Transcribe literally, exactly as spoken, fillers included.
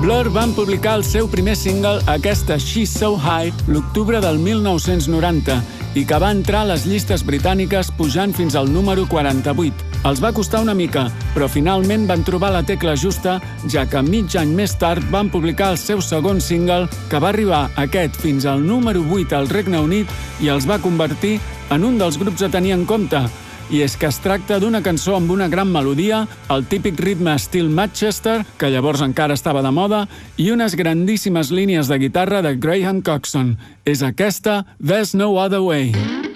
Blur van publicar el seu primer single, aquesta She's So High, l'octubre del mil nou-cents noranta, i que va entrar a les llistes britàniques pujant fins al número quaranta-vuit. Els va costar una mica, però finalment van trobar la tecla justa, ja que mig any més tard van publicar el seu segon single, que va arribar aquest fins al número vuit al Regne Unit i els va convertir en un dels grups a tenir en compte. I és que es tracta d'una cançó amb una gran melodia, el típic ritme estil Manchester, que llavors encara estava de moda, i unes grandíssimes línies de guitarra de Graham Coxon. És aquesta There's No Other Way.